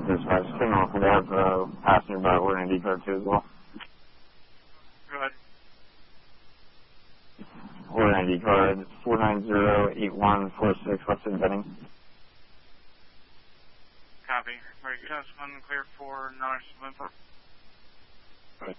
Dispatch, criminal, we have a passenger by ordering ID card too as well. Go ahead. Order ID card 4908146, what's in Benning? Copy. Ready, test one, clear for non-existent info. Right.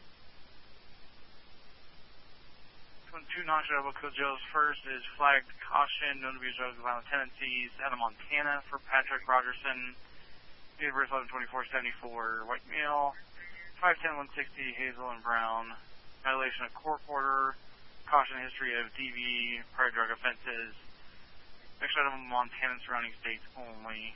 2 non-shuttle code jails. First is flagged caution, known to be drugs of violent tendencies out of Montana for Patrick Rogerson, date of birth 11/24/74, white male, 5'10", 160, Hazel and Brown, violation of court order, caution history of DV, prior drug offenses, next out of Montana and surrounding states only.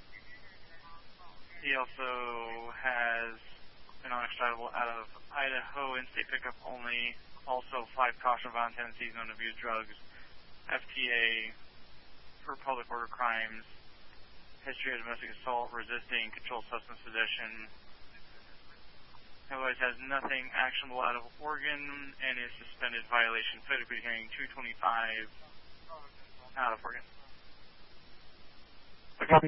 He also has been non-extraditable out of Idaho and state pickup only. Also, 5 caution of violent tendencies, known to abuse drugs, FTA for public order crimes, history of domestic assault, resisting, controlled substance possession. Otherwise has nothing actionable out of Oregon and is suspended violation. Federal hearing 225 out of Oregon. A copy.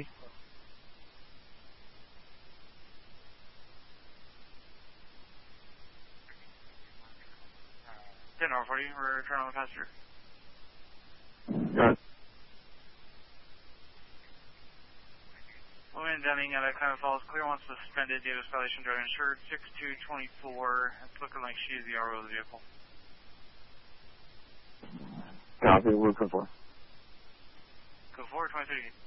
10-40, return on the passenger. Good. William Deming at Climate Falls, clear one suspended, data violation, driver insured, 6224. It's looking like she is the RO of the vehicle. Copy, we're good for. Go forward, 23.